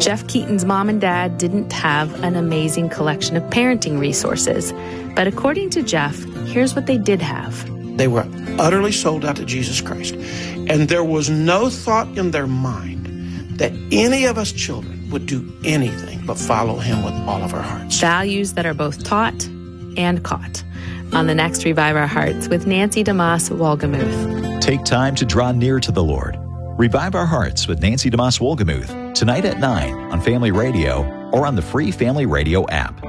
Jeff Keaton's mom and dad didn't have an amazing collection of parenting resources. But according to Jeff, here's what they did have. They were utterly sold out to Jesus Christ. And there was no thought in their mind that any of us children would do anything but follow him with all of our hearts. Values that are both taught and caught. On the next Revive Our Hearts with Nancy DeMoss Wolgemuth. Take time to draw near to the Lord. Revive Our Hearts with Nancy DeMoss Wolgemuth tonight at 9 on Family Radio or on the free Family Radio app.